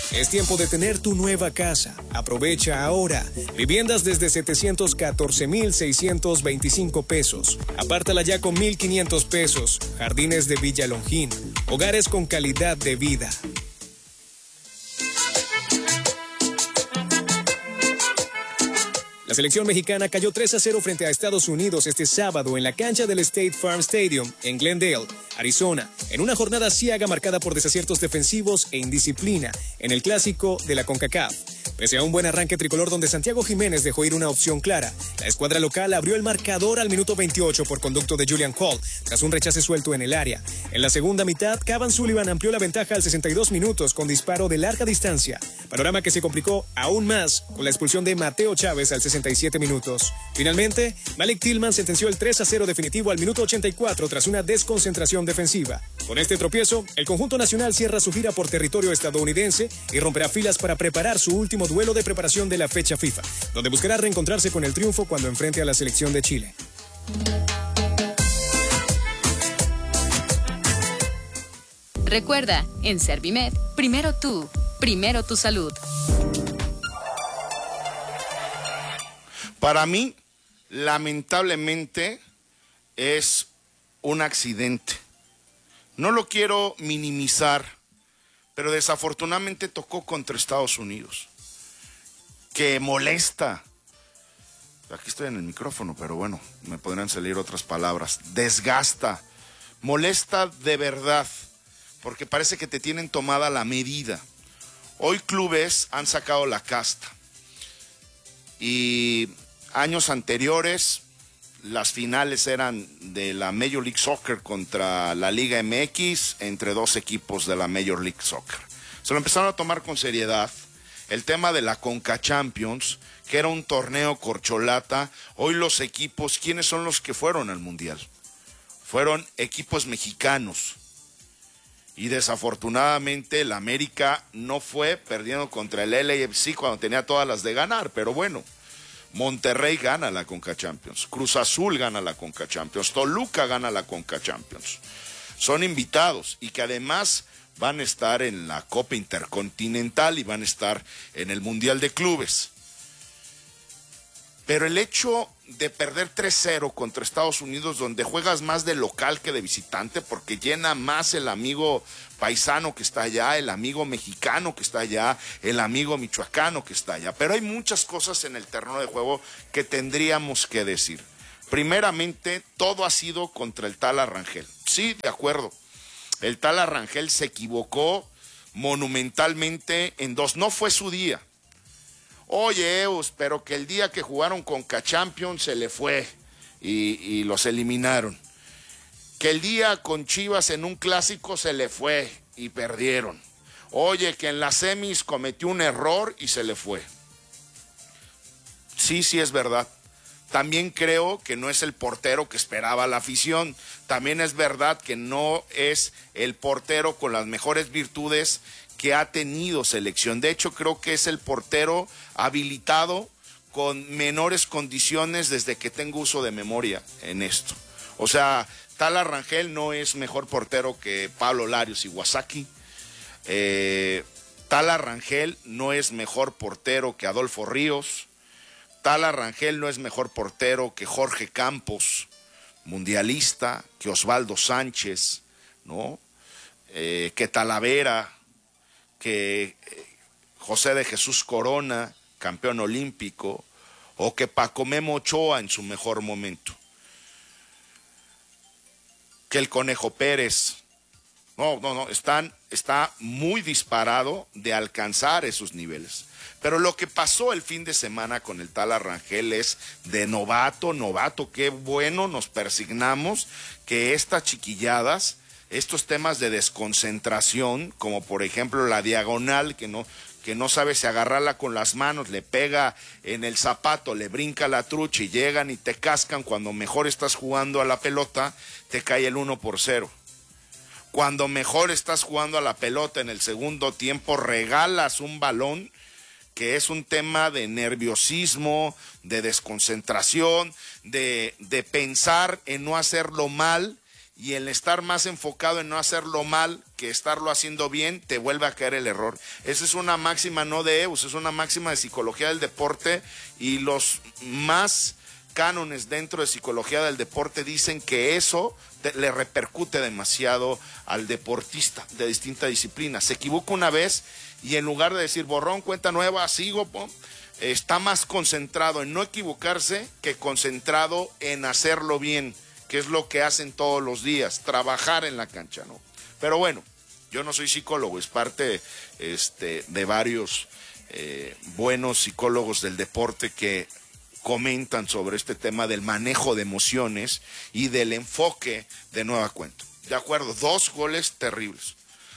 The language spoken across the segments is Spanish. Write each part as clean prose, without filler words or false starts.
Es tiempo de tener tu nueva casa. Aprovecha ahora. Viviendas desde 714,625 pesos. Apártala ya con 1,500 pesos. Jardines de Villa Longín. Hogares con calidad de vida. La selección mexicana cayó 3-0 frente a Estados Unidos este sábado en la cancha del State Farm Stadium en Glendale, Arizona, en una jornada ciaga marcada por desaciertos defensivos e indisciplina en el clásico de la CONCACAF. Pese a un buen arranque tricolor donde Santiago Jiménez dejó ir una opción clara, la escuadra local abrió el marcador al minuto 28 por conducto de Julian Hall, tras un rechace suelto en el área. En la segunda mitad, Cavan Sullivan amplió la ventaja al 62 minutos con disparo de larga distancia, panorama que se complicó aún más con la expulsión de Mateo Chávez al 67 minutos. Finalmente, Malik Tillman sentenció el 3-0 definitivo al minuto 84 tras una desconcentración defensiva. Con este tropiezo, el conjunto nacional cierra su gira por territorio estadounidense y romperá filas para preparar su último duelo de preparación de la fecha FIFA, donde buscará reencontrarse con el triunfo cuando enfrente a la selección de Chile. Recuerda, en Servimed, primero tú, primero tu salud. Para mí, lamentablemente, es un accidente. No lo quiero minimizar, pero desafortunadamente tocó contra Estados Unidos, que molesta. Aquí estoy en el micrófono, pero bueno, me podrían salir otras palabras. Desgasta, molesta de verdad, porque parece que te tienen tomada la medida. Hoy clubes han sacado la casta y años anteriores las finales eran de la Major League Soccer contra la Liga MX entre dos equipos de la Major League Soccer. Se lo empezaron a tomar con seriedad. El tema de la Conca Champions, que era un torneo corcholata, hoy los equipos, ¿quiénes son los que fueron al Mundial? Fueron equipos mexicanos. Y desafortunadamente el América no fue, perdiendo contra el LAFC cuando tenía todas las de ganar, pero bueno. Monterrey gana la Conca Champions, Cruz Azul gana la Conca Champions, Toluca gana la Conca Champions. Son invitados y que además van a estar en la Copa Intercontinental y van a estar en el Mundial de Clubes. Pero el hecho de perder 3-0 contra Estados Unidos, donde juegas más de local que de visitante, porque llena más el amigo paisano que está allá, el amigo mexicano que está allá, el amigo michoacano que está allá. Pero hay muchas cosas en el terreno de juego que tendríamos que decir. Primeramente, todo ha sido contra el Tala Rangel. Sí, de acuerdo. El Tala Rangel se equivocó monumentalmente en dos. No fue su día. Oye, Eus, pero que el día que jugaron con Conca Champions se le fue y los eliminaron. Que el día con Chivas en un clásico se le fue y perdieron. Oye, que en las semis cometió un error y se le fue. Sí, es verdad. También creo que no es el portero que esperaba la afición. También es verdad que no es el portero con las mejores virtudes que ha tenido selección. De hecho, creo que es el portero habilitado con menores condiciones desde que tengo uso de memoria en esto. O sea, Tala Rangel no es mejor portero que Pablo Larios Iwasaki. Tala Rangel no es mejor portero que Adolfo Ríos. Tala Rangel no es mejor portero que Jorge Campos, mundialista, que Osvaldo Sánchez, ¿no? Que Talavera, que José de Jesús Corona, campeón olímpico, o que Paco Memo Ochoa en su mejor momento. Que el Conejo Pérez. No, está muy disparado de alcanzar esos niveles. Pero lo que pasó el fin de semana con el Tala Rangel es de novato, qué bueno, nos persignamos que estas chiquilladas, estos temas de desconcentración, como por ejemplo la diagonal, que no sabe si agarrarla con las manos, le pega en el zapato, le brinca la trucha y llegan y te cascan. Cuando mejor estás jugando a la pelota, te cae el 1-0. Cuando mejor estás jugando a la pelota en el segundo tiempo, regalas un balón, que es un tema de nerviosismo, de desconcentración, de pensar en no hacerlo mal y el estar más enfocado en no hacerlo mal que estarlo haciendo bien, te vuelve a caer el error. Esa es una máxima no de EUS, es una máxima de psicología del deporte, y los más cánones dentro de psicología del deporte dicen que eso le repercute demasiado al deportista de distinta disciplina. Se equivoca una vez y en lugar de decir borrón, cuenta nueva, sigo, está más concentrado en no equivocarse que concentrado en hacerlo bien, que es lo que hacen todos los días, trabajar en la cancha, ¿no? Pero bueno, yo no soy psicólogo, es parte de varios buenos psicólogos del deporte que comentan sobre este tema del manejo de emociones y del enfoque de nueva cuenta. De acuerdo, 2 goles terribles.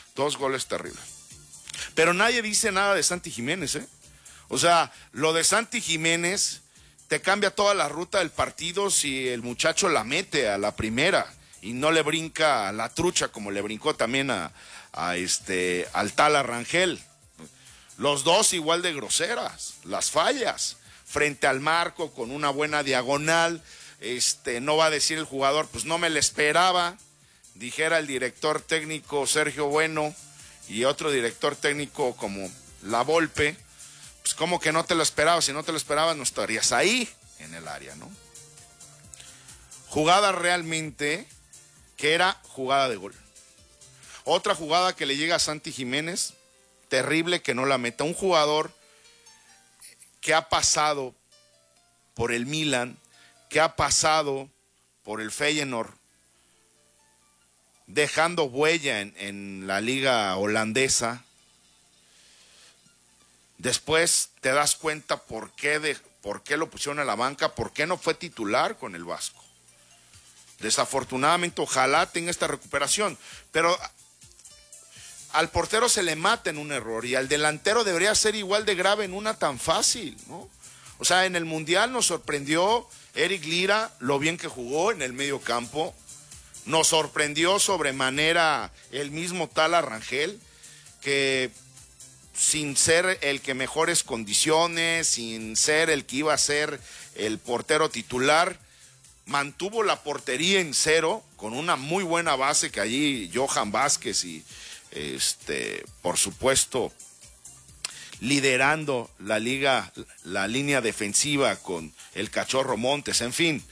Pero nadie dice nada de Santi Jiménez, ¿eh? O sea, lo de Santi Jiménez te cambia toda la ruta del partido si el muchacho la mete a la primera y no le brinca a la trucha como le brincó también al Tala Rangel. Los dos igual de groseras, las fallas frente al marco con una buena diagonal. No va a decir el jugador, pues no me lo esperaba, dijera el director técnico Sergio Bueno y otro director técnico como La Volpe, pues como que no te lo esperabas, si no te lo esperabas no estarías ahí en el área, ¿no? Jugada realmente que era jugada de gol. Otra jugada que le llega a Santi Jiménez, terrible que no la meta. Un jugador que ha pasado por el Milan, que ha pasado por el Feyenoord, dejando huella en la liga holandesa. Después te das cuenta por qué lo pusieron a la banca, por qué no fue titular con el Vasco. Desafortunadamente, ojalá tenga esta recuperación, pero al portero se le mata en un error y al delantero debería ser igual de grave en una tan fácil, ¿no? O sea, en el Mundial nos sorprendió Eric Lira, lo bien que jugó en el medio campo. Nos sorprendió sobremanera el mismo Tala Rangel, que sin ser el que mejores condiciones, sin ser el que iba a ser el portero titular, mantuvo la portería en 0 con una muy buena base que allí Johan Vázquez y por supuesto liderando la línea defensiva con el Cachorro Montes, en fin.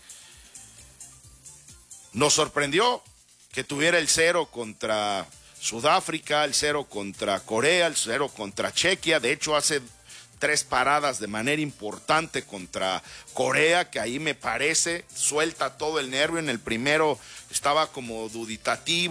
Nos sorprendió que tuviera el 0 contra Sudáfrica, el 0 contra Corea, el 0 contra Chequia. De hecho, hace 3 paradas de manera importante contra Corea, que ahí me parece suelta todo el nervio. En el primero estaba como duditativo.